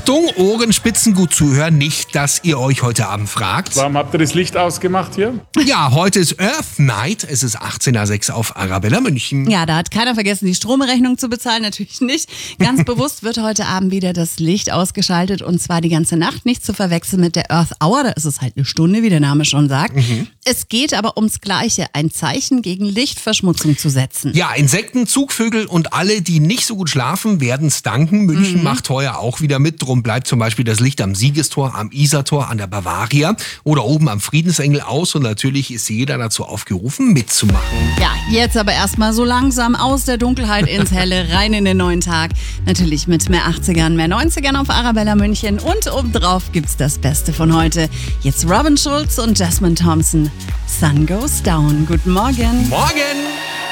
Achtung, Ohrenspitzen gut zuhören, nicht, dass ihr euch heute Abend fragt. Warum habt ihr das Licht ausgemacht hier? Ja, heute ist Earth Night. Es ist 18:06 auf Arabella München. Ja, da hat keiner vergessen, die Stromrechnung zu bezahlen, natürlich nicht. Ganz bewusst wird heute Abend wieder das Licht ausgeschaltet und zwar die ganze Nacht, nicht zu verwechseln mit der Earth Hour, da ist es halt eine Stunde, wie der Name schon sagt. Es geht aber ums Gleiche, ein Zeichen gegen Lichtverschmutzung zu setzen. Ja, Insekten, Zugvögel und alle, die nicht so gut schlafen, werden es danken. München macht heuer auch wieder mit. Drum bleibt zum Beispiel das Licht am Siegestor, am Isartor, an der Bavaria oder oben am Friedensengel aus. Und natürlich ist jeder dazu aufgerufen, mitzumachen. Ja, jetzt aber erstmal so langsam aus der Dunkelheit ins Helle, rein in den neuen Tag. Natürlich mit mehr 80ern, mehr 90ern auf Arabella München. Und obendrauf gibt's das Beste von heute. Jetzt Robin Schulz und Jasmine Thompson. Sun Goes Down. Guten Morgen. Morgen!